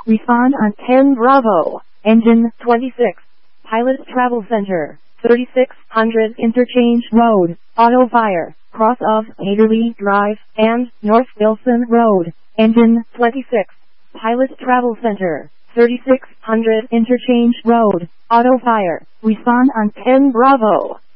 Respond on 10 Bravo. Engine 26. Pilot Travel Center. 3600 Interchange Road. Auto Fire. Cross of Haderley Drive and North Wilson Road. Engine 26. Pilot Travel Center. 3600 Interchange Road. Auto Fire. Respond on 10 Bravo.